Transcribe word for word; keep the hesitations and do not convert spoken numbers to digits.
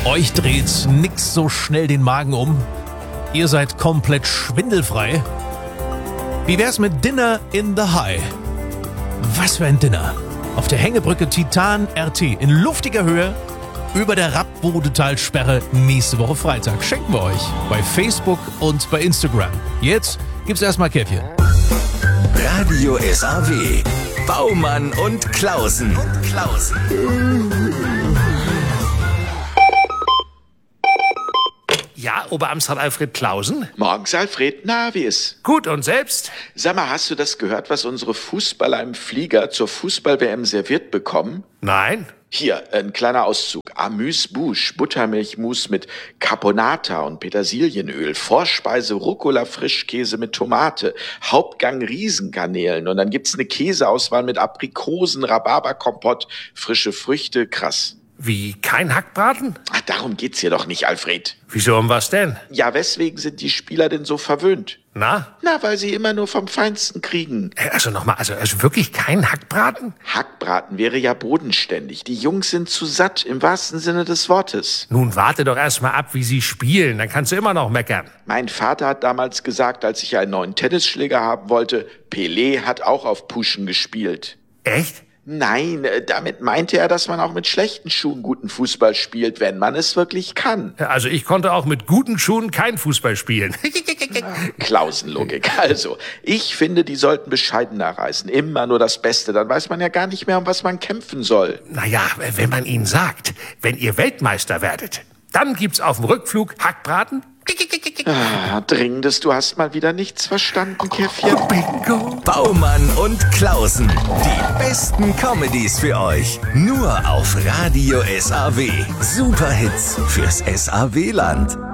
Euch dreht nix so schnell den Magen um. Ihr seid komplett schwindelfrei. Wie wär's mit Dinner in the High? Was für ein Dinner. Auf der Hängebrücke Titan R T in luftiger Höhe über der Rappbodetalsperre nächste Woche Freitag. Schenken wir euch bei Facebook und bei Instagram. Jetzt gibt's erstmal Käffchen. Radio S A W. Baumann und Klausen. Und Klausen. Ja, Oberamtsrat Alfred Klausen? Morgens, Alfred. Na, wie ist? Gut, und selbst? Sag mal, hast du das gehört, was unsere Fußballer im Flieger zur Fußball-W M serviert bekommen? Nein. Hier, ein kleiner Auszug. Amüs-Bouche, Buttermilchmus mit Caponata und Petersilienöl, Vorspeise Rucola Frischkäse mit Tomate, Hauptgang Riesengarnelen und dann gibt's eine Käseauswahl mit Aprikosen, Rhabarberkompott, frische Früchte, krass. Wie, kein Hackbraten? Ach, darum geht's hier doch nicht, Alfred. Wieso, um was denn? Ja, weswegen sind die Spieler denn so verwöhnt? Na? Na, weil sie immer nur vom Feinsten kriegen. Also nochmal, also, also wirklich kein Hackbraten? Hackbraten wäre ja bodenständig. Die Jungs sind zu satt, im wahrsten Sinne des Wortes. Nun warte doch erst mal ab, wie sie spielen, dann kannst du immer noch meckern. Mein Vater hat damals gesagt, als ich einen neuen Tennisschläger haben wollte, Pelé hat auch auf Puschen gespielt. Echt? Nein, damit meinte er, dass man auch mit schlechten Schuhen guten Fußball spielt, wenn man es wirklich kann. Also ich konnte auch mit guten Schuhen kein Fußball spielen. Klausenlogik. Also, ich finde, die sollten bescheidener reisen. Immer nur das Beste. Dann weiß man ja gar nicht mehr, um was man kämpfen soll. Naja, wenn man ihnen sagt, wenn ihr Weltmeister werdet, dann gibt's auf dem Rückflug Hackbraten. Ah, Dringendes, du hast mal wieder nichts verstanden, Käffchen. Bingo. Baumann und Klausen. Die besten Comedies für euch. Nur auf Radio S A W. Superhits fürs S A W-Land.